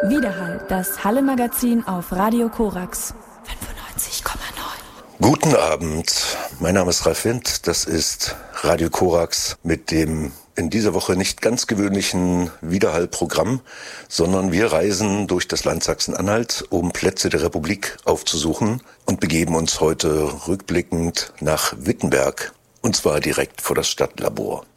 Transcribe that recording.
Widerhall, das Halle-Magazin auf Radio Korax 95,9. Guten Abend, mein Name ist Ralf Wind, das ist Radio Korax mit dem in dieser Woche nicht ganz gewöhnlichen Widerhall-Programm, sondern wir reisen durch das Land Sachsen-Anhalt, um Plätze der Republik aufzusuchen und begeben uns heute rückblickend nach Wittenberg, und zwar direkt vor das Stadtlabor.